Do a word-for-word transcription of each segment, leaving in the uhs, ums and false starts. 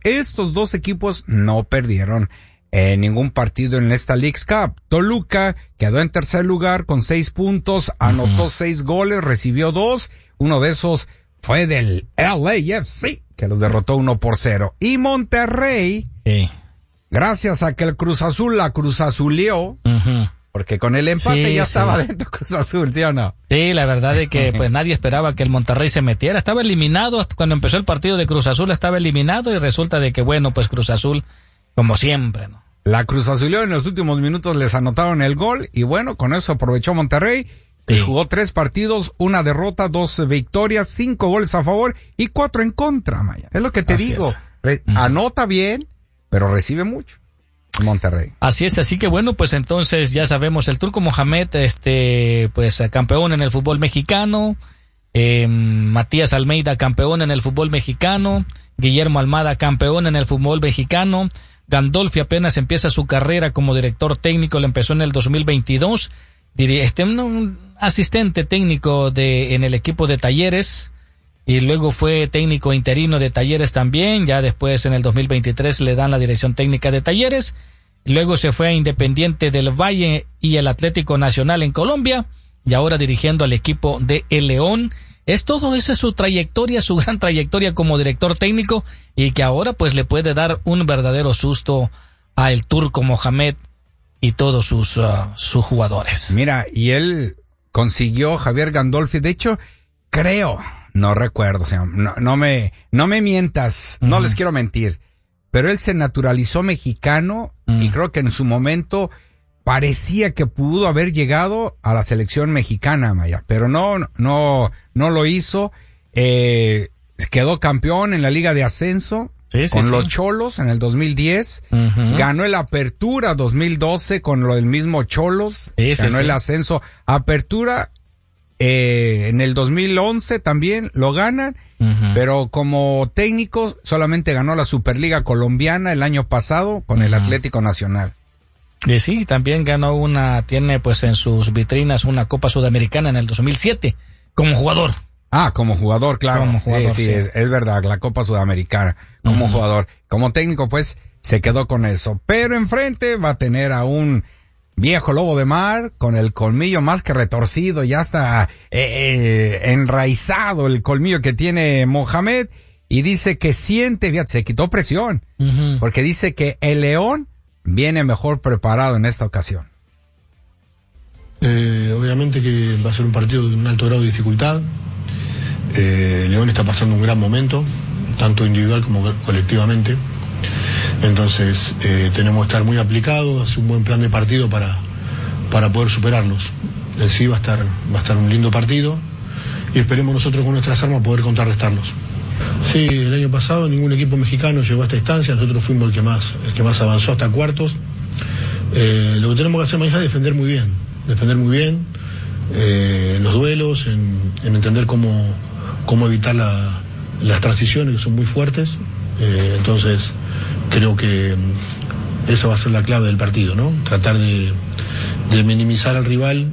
estos dos equipos no perdieron eh, ningún partido en esta Leagues Cup. Toluca quedó en tercer lugar con seis puntos, anotó uh-huh. seis goles, recibió dos. Uno de esos fue del L A F C, que los derrotó uno por cero. Y Monterrey, sí. gracias a que el Cruz Azul la Cruz Azulió, uh-huh. porque con el empate sí, ya sí. estaba dentro Cruz Azul, ¿sí o no? Sí, la verdad es que pues nadie esperaba que el Monterrey se metiera. Estaba eliminado, cuando empezó el partido de Cruz Azul estaba eliminado y resulta de que bueno, pues Cruz Azul, como siempre, ¿no? La Cruz Azulió en los últimos minutos les anotaron el gol y bueno, con eso aprovechó Monterrey, que sí. jugó tres partidos, una derrota, dos victorias, cinco goles a favor y cuatro en contra, Maya. Es lo que te Así digo. Re- mm. Anota bien, pero recibe mucho. Monterrey. Así es, así que bueno, pues entonces ya sabemos, el Turco Mohamed, este, pues campeón en el fútbol mexicano, eh, Matías Almeida campeón en el fútbol mexicano, Guillermo Almada campeón en el fútbol mexicano, Gandolfi apenas empieza su carrera como director técnico, lo empezó en el dos mil veintidós, este, un asistente técnico de, en el equipo de Talleres, y luego fue técnico interino de Talleres también, ya después en el dos mil veintitrés le dan la dirección técnica de Talleres, luego se fue a Independiente del Valle y el Atlético Nacional en Colombia, y ahora dirigiendo al equipo de El León. Es todo eso, es su trayectoria, su gran trayectoria como director técnico, y que ahora pues le puede dar un verdadero susto a el Turco Mohamed y todos sus, uh, sus jugadores. Mira, y él consiguió, Javier Gandolfi, de hecho, creo... No recuerdo, o sea, no, no me, no me mientas, uh-huh. no les quiero mentir, pero él se naturalizó mexicano uh-huh. y creo que en su momento parecía que pudo haber llegado a la selección mexicana, Maya, pero no, no, no lo hizo, eh, quedó campeón en la Liga de Ascenso sí, con sí, los sí. Cholos en el dos mil diez, uh-huh. ganó el Apertura dos mil doce con lo del mismo Cholos, sí, ganó sí, el sí. Ascenso Apertura. Eh, en el dos mil once también lo ganan, uh-huh. pero como técnico solamente ganó la Superliga Colombiana el año pasado con uh-huh. el Atlético Nacional. Y sí, también ganó una, tiene pues en sus vitrinas una Copa Sudamericana en el dos mil siete como jugador. Ah, como jugador, claro. Como jugador, eh, sí, sí. Es, es verdad, la Copa Sudamericana como uh-huh. jugador. Como técnico pues se quedó con eso, pero enfrente va a tener a un viejo lobo de mar, con el colmillo más que retorcido, ya está eh, eh, enraizado el colmillo que tiene Mohamed, y dice que siente, fíjate, se quitó presión, uh-huh. porque dice que el León viene mejor preparado en esta ocasión. Eh, obviamente que va a ser un partido de un alto grado de dificultad. Eh, León está pasando un gran momento, tanto individual como colectivamente. Entonces eh, tenemos que estar muy aplicados, hacer un buen plan de partido para, para poder superarlos. En sí va a estar, va a estar un lindo partido y esperemos nosotros con nuestras armas poder contrarrestarlos. Sí, el año pasado ningún equipo mexicano llegó a esta instancia, nosotros fuimos el que más, el que más avanzó hasta cuartos. Eh, lo que tenemos que hacer mañana es defender muy bien, defender muy bien eh, en los duelos, en, en entender cómo, cómo evitar la, las transiciones que son muy fuertes. Eh, entonces creo que esa va a ser la clave del partido, ¿no? Tratar de, de minimizar al rival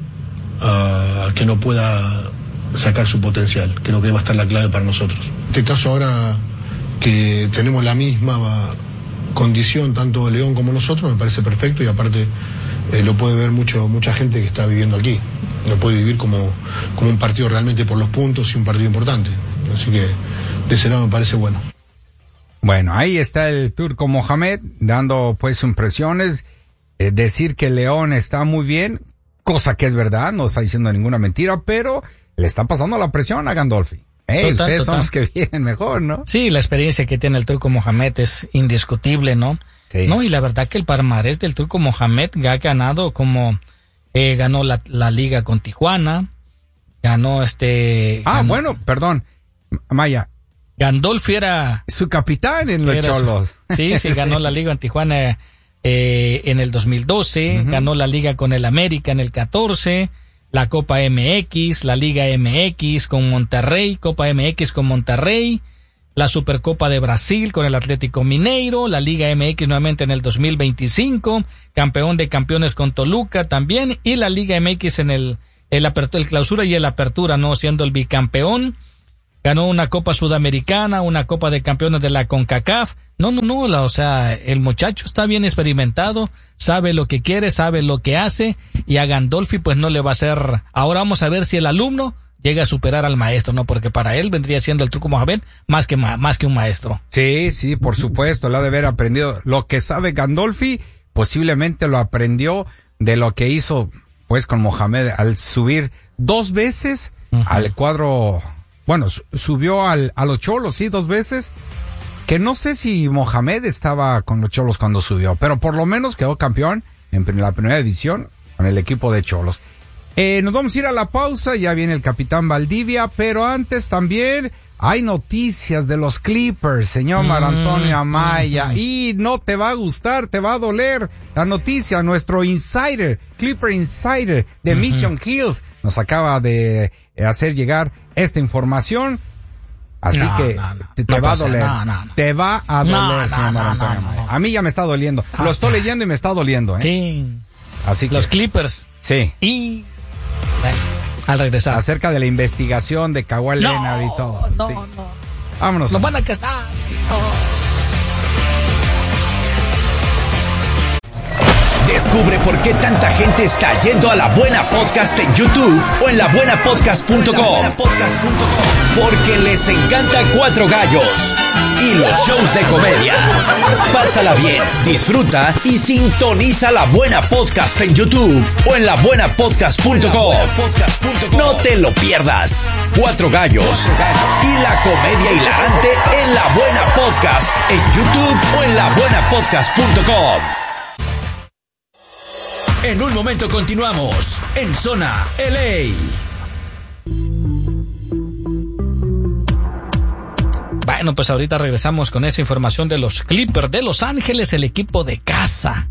a, a que no pueda sacar su potencial. Creo que va a estar la clave para nosotros. En este caso ahora que tenemos la misma condición, tanto León como nosotros, me parece perfecto, y aparte eh, lo puede ver mucho mucha gente que está viviendo aquí. Lo puede vivir como, como un partido realmente por los puntos y un partido importante. Así que de ese lado me parece bueno. Bueno, ahí está el Turco Mohamed dando pues impresiones, eh, decir que León está muy bien, cosa que es verdad, no está diciendo ninguna mentira, pero le está pasando la presión a Gandolfi. Hey, total, ustedes total. Son los que vienen mejor, ¿no? Sí, la experiencia que tiene el Turco Mohamed es indiscutible, ¿no? Sí. No, y la verdad que el palmarés del Turco Mohamed ha ganado como, eh, ganó la, la liga con Tijuana, ganó este... Ah, ganó, bueno, perdón, Maya. Gandolfi era... su capitán en los Cholos. Su, sí, sí, ganó la liga en Tijuana eh, en el dos mil doce, uh-huh. ganó la liga con el América en el catorce, la Copa M X, la Liga M X con Monterrey, Copa M X con Monterrey, la Supercopa de Brasil con el Atlético Mineiro, la Liga M X nuevamente en el dos mil veinticinco, campeón de campeones con Toluca también, y la Liga M X en el, el, apertura, el clausura y el apertura, no siendo el bicampeón. ganó una Copa Sudamericana, una Copa de Campeones de la CONCACAF. No, no, no, la, o sea, el muchacho está bien experimentado, sabe lo que quiere, sabe lo que hace, y a Gandolfi pues no le va a hacer. Ahora vamos a ver si el alumno llega a superar al maestro, ¿no? Porque para él vendría siendo el Turco Mohamed más que, más que un maestro. Sí, sí, por supuesto, lo ha de haber aprendido. Lo que sabe Gandolfi, posiblemente lo aprendió de lo que hizo, pues, con Mohamed al subir dos veces uh-huh. al cuadro, bueno, subió al, a los Cholos, sí, dos veces, que no sé si Mohamed estaba con los Cholos cuando subió, pero por lo menos quedó campeón en la primera división con el equipo de Cholos. Eh, nos vamos a ir a la pausa, ya viene el capitán Valdivia, pero antes también hay noticias de los Clippers, señor Mar Antonio Amaya, mm-hmm. y no te va a gustar, te va a doler la noticia. Nuestro insider, Clipper Insider de mm-hmm. Mission Hills, nos acaba de hacer llegar esta información, así no, que no, no. te, te no va a doler, no, no, no. te va a doler, no, señor no, Mar Antonio no, no, Amaya. A mí ya me está doliendo, ah, lo estoy leyendo y me está doliendo, ¿eh? Sí, así que los Clippers, sí, y al regresar. Acerca de la investigación de Kawhi no, Leonard y todo. No, sí. no. Vámonos. Nos van a castar. Descubre por qué tanta gente está yendo a La Buena Podcast en YouTube o en la buena podcast punto com. Porque les encanta Cuatro Gallos y los shows de comedia. Pásala bien, disfruta y sintoniza La Buena Podcast en YouTube o en la buena podcast punto com. No te lo pierdas. Cuatro Gallos y la comedia hilarante en La Buena Podcast en YouTube o en la buena podcast punto com. En un momento continuamos en Zona L A. Bueno, pues ahorita regresamos con esa información de los Clippers de Los Ángeles, el equipo de casa.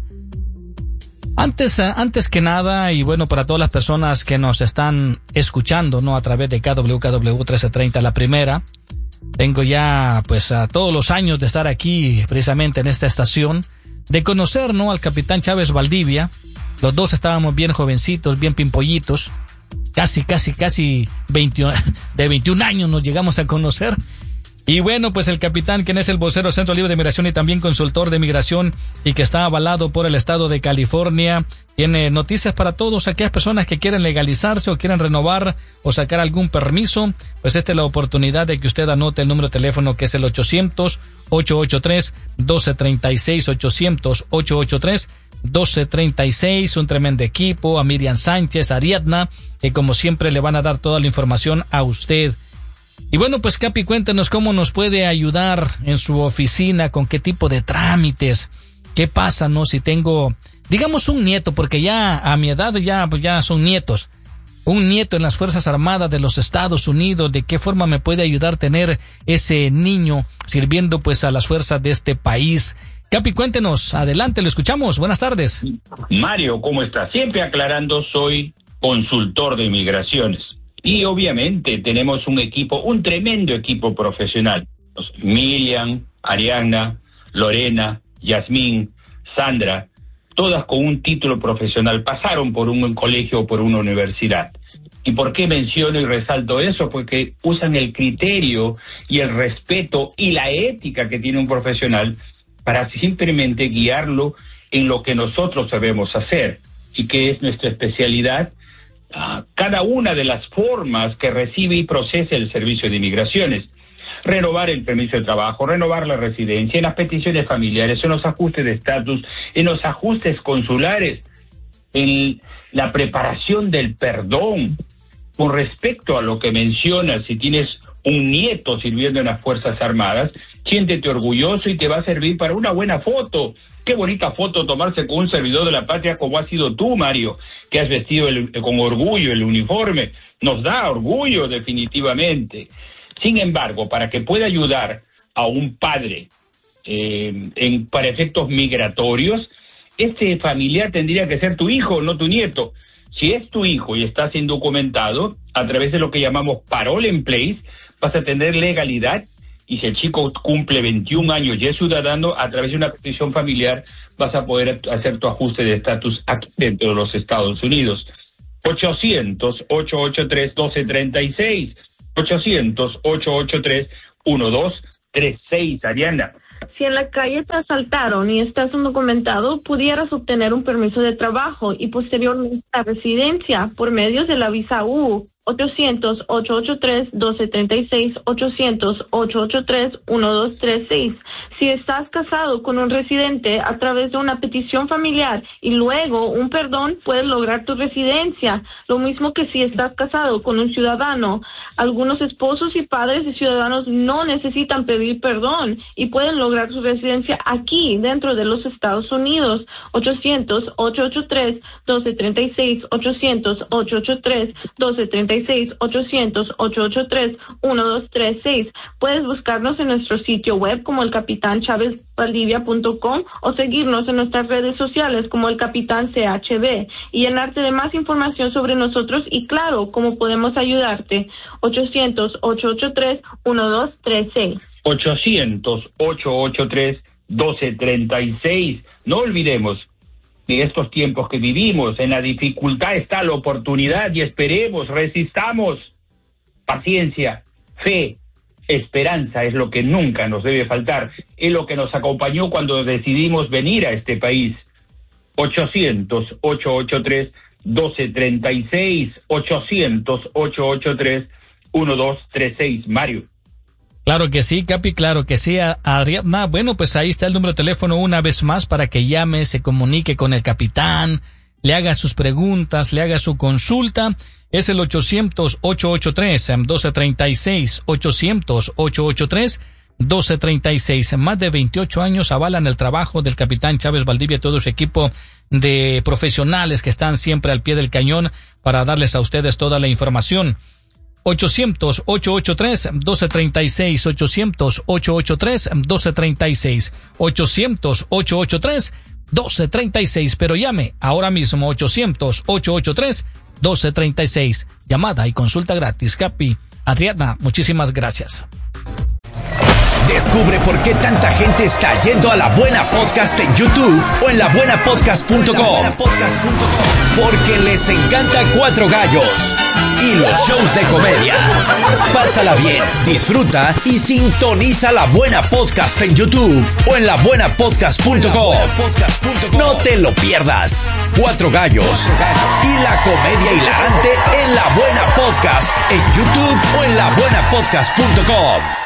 Antes, antes que nada, y bueno, para todas las personas que nos están escuchando, ¿no? A través de K W K W trece treinta, la primera. Tengo ya, pues, a todos los años de estar aquí, precisamente en esta estación, de conocer, ¿no? Al capitán Chávez Valdivia. Los dos estábamos bien jovencitos, bien pimpollitos. Casi, casi, casi veintiuno, de veintiún años nos llegamos a conocer. Y bueno, pues el capitán, quien es el vocero Centro Libre de Migración y también consultor de migración y que está avalado por el estado de California, tiene noticias para todos aquellas personas que quieren legalizarse o quieren renovar o sacar algún permiso. Pues esta es la oportunidad de que usted anote el número de teléfono, que es el ochocientos, ochocientos ochenta y tres, doce treinta y seis, ochocientos, ochocientos ochenta y tres, doce treinta y seis, un tremendo equipo, a Miriam Sánchez, a Ariadna, que como siempre le van a dar toda la información a usted. Y bueno, pues Capi, cuéntenos cómo nos puede ayudar en su oficina, con qué tipo de trámites, qué pasa, ¿no? Si tengo, digamos, un nieto, porque ya a mi edad ya, pues ya son nietos, un nieto en las Fuerzas Armadas de los Estados Unidos, ¿de qué forma me puede ayudar tener ese niño sirviendo pues a las fuerzas de este país? Capi, cuéntenos, adelante, lo escuchamos, buenas tardes. Mario, ¿cómo estás? Siempre aclarando, soy consultor de inmigraciones. Y obviamente tenemos un equipo, un tremendo equipo profesional. Miriam, Ariadna, Lorena, Yasmín, Sandra, todas con un título profesional, pasaron por un colegio o por una universidad. ¿Y por qué menciono y resalto eso? Porque usan el criterio y el respeto y la ética que tiene un profesional para simplemente guiarlo en lo que nosotros sabemos hacer y que es nuestra especialidad. Uh, cada una de las formas que recibe y procesa el servicio de inmigraciones, renovar el permiso de trabajo, renovar la residencia, en las peticiones familiares, en los ajustes de estatus, en los ajustes consulares, en la preparación del perdón. Con respecto a lo que mencionas, si tienes un nieto sirviendo en las Fuerzas Armadas, siéntete orgulloso y te va a servir para una buena foto. Qué bonita foto tomarse con un servidor de la patria como has sido tú, Mario, que has vestido el, con orgullo el uniforme. Nos da orgullo, definitivamente. Sin embargo, para que pueda ayudar a un padre eh, en, para efectos migratorios, este familiar tendría que ser tu hijo, no tu nieto. Si es tu hijo y estás indocumentado, a través de lo que llamamos parole en place, vas a tener legalidad. Y si el chico cumple veintiún años y es ciudadano, a través de una petición familiar vas a poder hacer tu ajuste de estatus aquí dentro de los Estados Unidos. ochocientos, ochocientos ochenta y tres, doce treinta y seis, ochocientos, ochocientos ochenta y tres, doce treinta y seis, Ariana. Si en la calle te asaltaron y estás undocumentado, pudieras obtener un permiso de trabajo y posteriormente la residencia por medio de la visa U. ochocientos, ochocientos ochenta y tres, doce treinta y seis, ochocientos, ochocientos ochenta y tres, doce treinta y seis. Si estás casado con un residente a través de una petición familiar y luego un perdón, puedes lograr tu residencia. Lo mismo que si estás casado con un ciudadano. Algunos esposos y padres de ciudadanos no necesitan pedir perdón y pueden lograr su residencia aquí, dentro de los Estados Unidos. ochocientos, ochocientos ochenta y tres, doce treinta y seis, ochocientos, ochocientos ochenta y tres, doce treinta y seis, ochocientos, ochocientos ochenta y tres, doce treinta y seis. Puedes buscarnos en nuestro sitio web como el capitán chávez valdivia punto com o seguirnos en nuestras redes sociales como el Capitán C H V y llenarte de más información sobre nosotros y claro, cómo podemos ayudarte. ochocientos, ochocientos ochenta y tres, doce treinta y seis. ochocientos, ochocientos ochenta y tres, doce treinta y seis. No olvidemos que estos tiempos que vivimos, en la dificultad está la oportunidad y esperemos, resistamos. Paciencia, fe, esperanza es lo que nunca nos debe faltar. Es lo que nos acompañó cuando decidimos venir a este país. ochocientos, ochocientos ochenta y tres, doce treinta y seis. ochocientos, ochocientos ochenta y tres, doce treinta y seis. Mario. Claro que sí, Capi, claro que sí. Ariadna, bueno, pues ahí está el número de teléfono una vez más para que llame, se comunique con el capitán, le haga sus preguntas, le haga su consulta. Es el ochocientos, ochocientos ochenta y tres, doce treinta y seis, ochocientos, ochocientos ochenta y tres, doce treinta y seis. Más de veintiocho años avalan el trabajo del capitán Chávez Valdivia y todo su equipo de profesionales que están siempre al pie del cañón para darles a ustedes toda la información. ochocientos, ochocientos ochenta y tres, doce treinta y seis, ochocientos, ochocientos ochenta y tres, doce treinta y seis, ochocientos, ochocientos ochenta y tres, doce treinta y seis, pero llame ahora mismo, ochocientos, ochocientos ochenta y tres, doce treinta y seis, llamada y consulta gratis. Capi, Adriana, muchísimas gracias. Descubre por qué tanta gente está yendo a La Buena Podcast en YouTube o en la buena podcast punto com. Porque les encanta Cuatro Gallos y los shows de comedia. Pásala bien, disfruta y sintoniza La Buena Podcast en YouTube o en la buena podcast punto com. No te lo pierdas. Cuatro Gallos y la comedia hilarante en La Buena Podcast en YouTube o en la buena podcast punto com.